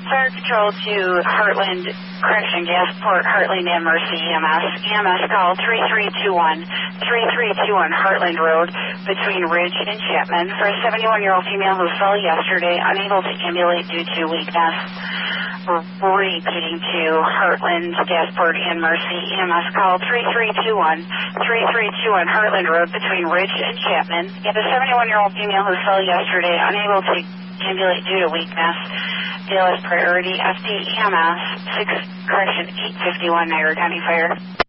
Fire Control to Heartland, correction, Gasport, Heartland, and Mercy EMS. EMS call 3321 Heartland Road between Ridge and Chapman for a 71-year-old female who fell yesterday, unable to ambulate due to weakness. Repeating to Heartland, Gasport, and Mercy EMS call 3321 Heartland Road between Ridge and Chapman. You have a 71-year-old female who fell yesterday, unable to ambulate due to weakness. ALS priority FD EMS 851 Niagara County Fire.